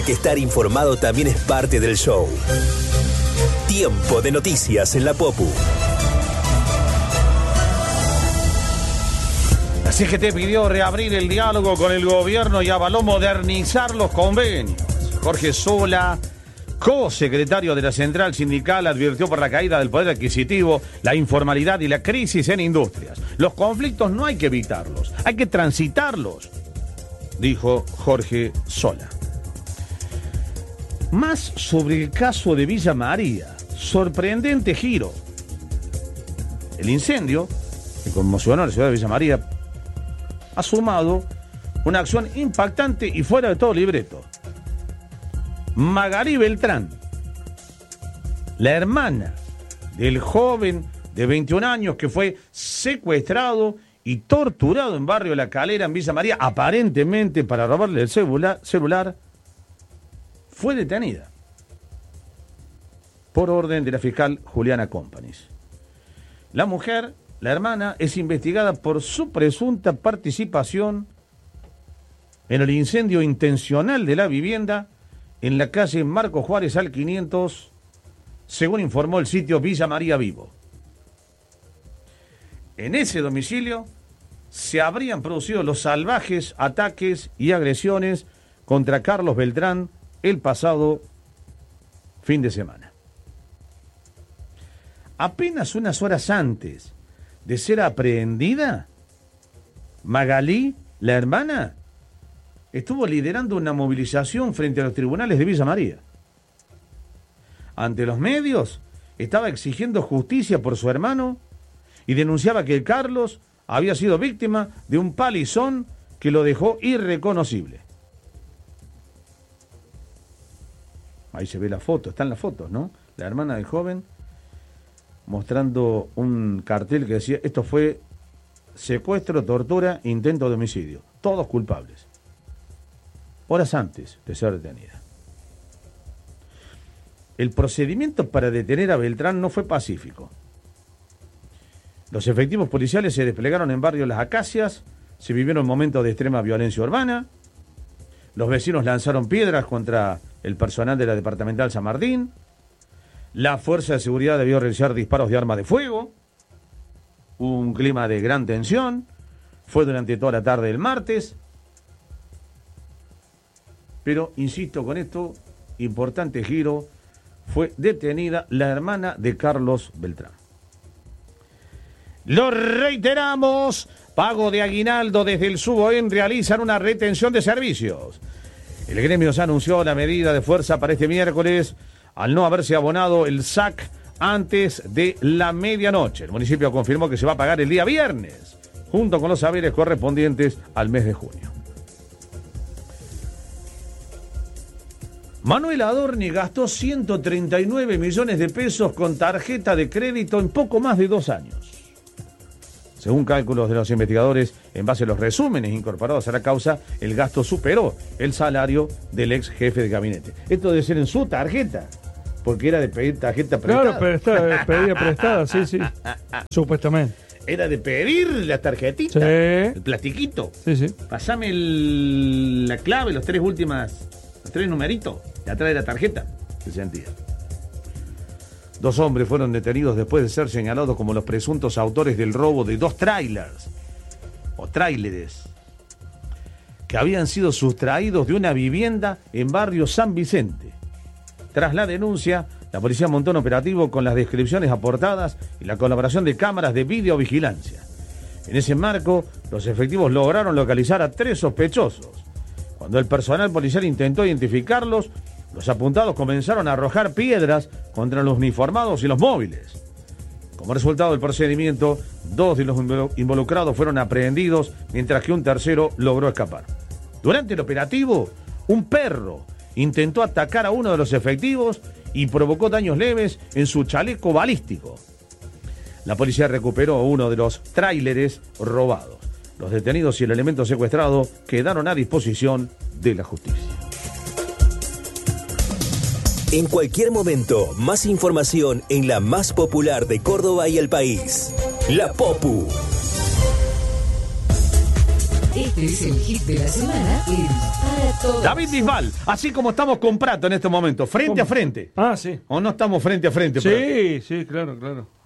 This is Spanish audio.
Porque estar informado también es parte del show. Tiempo de noticias en la Popu. La CGT pidió reabrir el diálogo con el gobierno y avaló modernizar los convenios. Jorge Sola, co-secretario de la Central Sindical, advirtió por la caída del poder adquisitivo, la informalidad y la crisis en industrias. Los conflictos no hay que evitarlos, hay que transitarlos, dijo Jorge Sola. Más sobre el caso de Villa María. Sorprendente giro. El incendio que conmocionó a la ciudad de Villa María ha sumado una acción impactante y fuera de todo libreto. Magalí Beltrán, la hermana del joven de 21 años que fue secuestrado y torturado en Barrio La Calera, en Villa María, aparentemente para robarle el celular, fue detenida por orden de la fiscal Juliana Companys. La mujer, la hermana, es investigada por su presunta participación en el incendio intencional de la vivienda en la calle Marco Juárez al 500, según informó el sitio Villa María Vivo. En ese domicilio se habrían producido los salvajes ataques y agresiones contra Carlos Beltrán el pasado fin de semana. Apenas unas horas antes de ser aprehendida, Magalí, la hermana, estuvo liderando una movilización frente a los tribunales de Villa María. Ante los medios, estaba exigiendo justicia por su hermano y denunciaba que Carlos había sido víctima de un palizón que lo dejó irreconocible. Ahí se ve la foto, están las fotos, ¿no? La hermana del joven mostrando un cartel que decía: esto fue secuestro, tortura, intento de homicidio. Todos culpables. Horas antes de ser detenida. El procedimiento para detener a Beltrán no fue pacífico. Los efectivos policiales se desplegaron en barrio Las Acacias, se vivieron momentos de extrema violencia urbana, los vecinos lanzaron piedras contra el personal de la departamental San Martín, la fuerza de seguridad debió realizar disparos de arma de fuego, hubo un clima de gran tensión, fue durante toda la tarde del martes, pero insisto con esto, importante giro, fue detenida la hermana de Carlos Beltrán. Lo reiteramos, pago de aguinaldo desde el Suboen realizan una retención de servicios. El gremio se anunció la medida de fuerza para este miércoles al no haberse abonado el SAC antes de la medianoche. El municipio confirmó que se va a pagar el día viernes, junto con los saberes correspondientes al mes de junio. Manuel Adorni gastó 139 millones de pesos con tarjeta de crédito en poco más de 2 años. Según cálculos de los investigadores, en base a los resúmenes incorporados a la causa, el gasto superó el salario del ex jefe de gabinete. Esto debe ser en su tarjeta, porque era de pedir tarjeta prestada. Claro, pedía prestada, sí. Supuestamente. Era de pedir la tarjetita, sí. El plastiquito. Sí. Pasame la clave, los 3 numeritos de atrás de la tarjeta. Se sentía. 2 hombres fueron detenidos después de ser señalados como los presuntos autores del robo de 2 tráileres que habían sido sustraídos de una vivienda en barrio San Vicente. Tras la denuncia, la policía montó un operativo con las descripciones aportadas y la colaboración de cámaras de videovigilancia. En ese marco, los efectivos lograron localizar a 3 sospechosos. Cuando el personal policial intentó identificarlos, los apuntados comenzaron a arrojar piedras contra los uniformados y los móviles. Como resultado del procedimiento, 2 de los involucrados fueron aprehendidos, mientras que un tercero logró escapar. Durante el operativo, un perro intentó atacar a uno de los efectivos y provocó daños leves en su chaleco balístico. La policía recuperó uno de los tráileres robados. Los detenidos y el elemento secuestrado quedaron a disposición de la justicia. En cualquier momento, más información en la más popular de Córdoba y el país. La Popu. Este es el hit de la semana en Para Todos. David Bisbal, así como estamos con Prato en este momento, frente a frente. Ah, sí. ¿O no estamos frente a frente? Prato? Sí, sí, claro, claro.